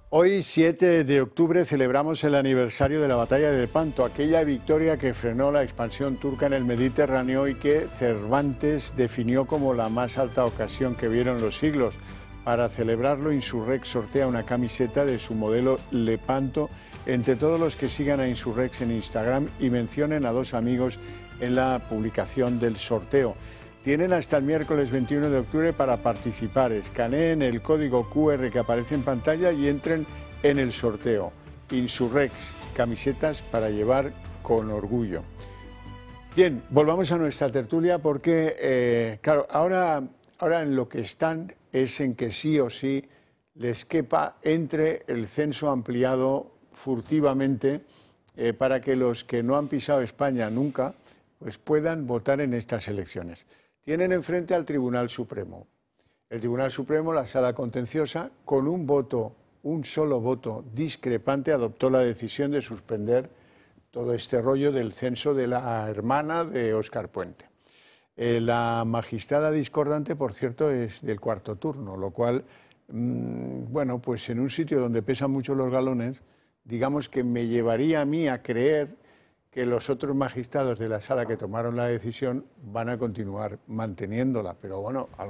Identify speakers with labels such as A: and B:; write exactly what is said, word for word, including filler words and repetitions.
A: Hoy, siete de octubre, celebramos el aniversario de la batalla de Lepanto, aquella victoria que frenó la expansión turca en el Mediterráneo y que Cervantes definió como la más alta ocasión que vieron los siglos. Para celebrarlo, Insurrex sortea una camiseta de su modelo Lepanto entre todos los que sigan a Insurrex en Instagram y mencionen a dos amigos en la publicación del sorteo. Tienen hasta el miércoles veintiuno de octubre para participar. Escaneen el código cu erre que aparece en pantalla y entren en el sorteo. Insurrex, camisetas para llevar con orgullo. Bien, volvamos a nuestra tertulia porque, eh, claro, ahora, ahora en lo que están es en que sí o sí les quepa entre el censo ampliado furtivamente eh, para que los que no han pisado España nunca pues puedan votar en estas elecciones. Tienen enfrente al Tribunal Supremo. El Tribunal Supremo, la sala contenciosa, con un voto, un solo voto discrepante, adoptó la decisión de suspender todo este rollo del censo de la hermana de Óscar Puente. Eh, la magistrada discordante, por cierto, es del cuarto turno, lo cual, mmm, bueno, pues en un sitio donde pesan mucho los galones, digamos que me llevaría a mí a creer que los otros magistrados de la sala que tomaron la decisión van a continuar manteniéndola, pero bueno, a